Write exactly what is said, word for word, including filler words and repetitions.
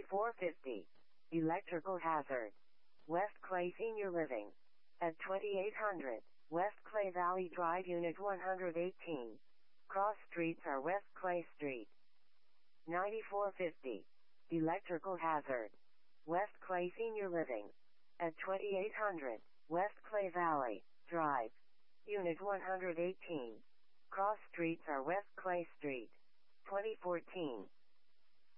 ninety-four fifty. Electrical hazard. West Clay Senior Living. At twenty-eight hundred. West Clay Valley Drive Unit one hundred eighteen. Cross streets are West Clay Street. ninety-four fifty. Electrical hazard. West Clay Senior Living. At twenty-eight hundred. West Clay Valley Drive. Unit one hundred eighteen. Cross streets are West Clay Street. twenty fourteen.